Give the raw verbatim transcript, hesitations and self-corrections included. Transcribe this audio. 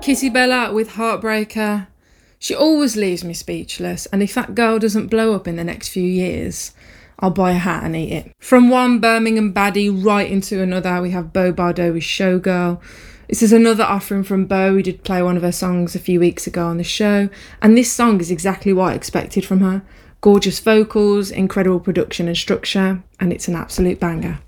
Kitty Bella with Heartbreaker. She always leaves me speechless, and if that girl doesn't blow up in the next few years, I'll buy a hat and eat it. From one Birmingham baddie right into another, we have Bo Bardot with Showgirl. This is another offering from Bo. We did play one of her songs a few weeks ago on the show, and this song is exactly what I expected from her. Gorgeous vocals, incredible production and structure, and it's an absolute banger.